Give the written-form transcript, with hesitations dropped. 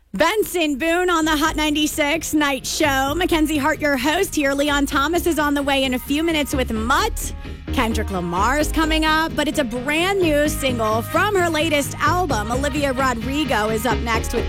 Benson Boone on the Hot 96 Night Show. Mackenzie Hart, your host here. Leon Thomas is on the way in a few minutes with Mutt. Kendrick Lamar is coming up, but it's a brand new single from her latest album. Olivia Rodrigo is up next with